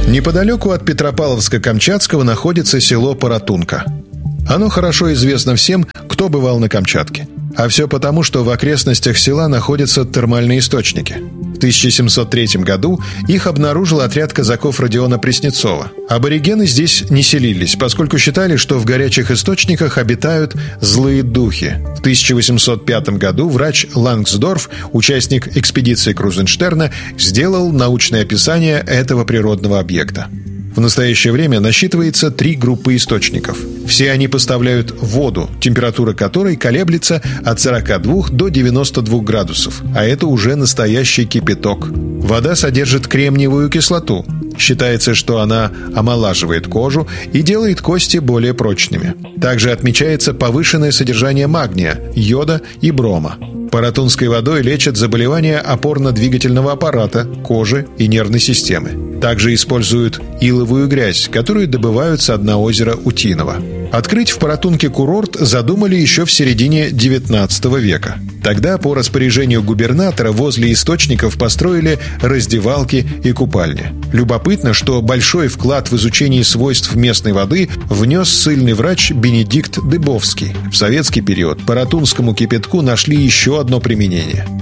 Неподалеку от Петропавловска-Камчатского находится село Паратунка. Оно хорошо известно всем, кто бывал на Камчатке. А все потому, что в окрестностях села находятся термальные источники. В 1703 году их обнаружил отряд казаков Родиона Преснецова. Аборигены здесь не селились, поскольку считали, что в горячих источниках обитают злые духи. В 1805 году врач Лангсдорф, участник экспедиции Крузенштерна, сделал научное описание этого природного объекта. В настоящее время насчитывается 3 группы источников. Все они поставляют воду, температура которой колеблется от 42 до 92 градусов, а это уже настоящий кипяток. Вода содержит кремниевую кислоту. Считается, что она омолаживает кожу и делает кости более прочными. Также отмечается повышенное содержание магния, йода и брома. Паратунской водой лечат заболевания опорно-двигательного аппарата, кожи и нервной системы. Также используют иловую грязь, которую добывают со дна озера Утиного. Открыть в Паратунке курорт задумали еще в середине XIX века. Тогда по распоряжению губернатора возле источников построили раздевалки и купальни. Любопытно, что большой вклад в изучение свойств местной воды внес ссыльный врач Бенедикт Дыбовский. В советский период паратунскому кипятку нашли еще одно применение. В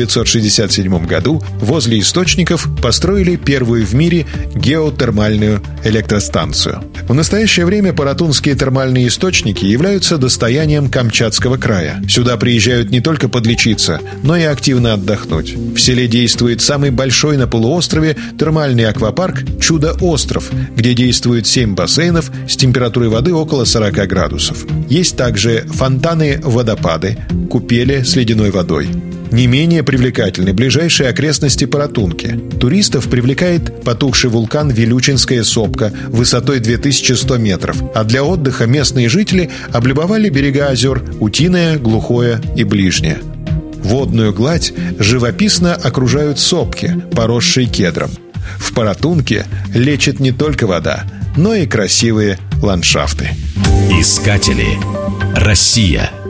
1967 году возле источников построили первую в мире геотермальную электростанцию. В настоящее время паратунские термальные источники являются достоянием Камчатского края. Сюда приезжают не только подлечиться, но и активно отдохнуть. В селе действует самый большой на полуострове термальный аквапарк «Чудо-остров», где действует 7 бассейнов с температурой воды около 40 градусов. Есть также фонтаны-водопады, купели с ледяной водой. Не менее привлекательны ближайшие окрестности Паратунки. Туристов привлекает потухший вулкан Вилючинская сопка высотой 2100 метров, а для отдыха местные жители облюбовали берега озер Утиное, Глухое и Ближнее. Водную гладь живописно окружают сопки, поросшие кедром. В Паратунке лечит не только вода, но и красивые ландшафты. Искатели. Россия.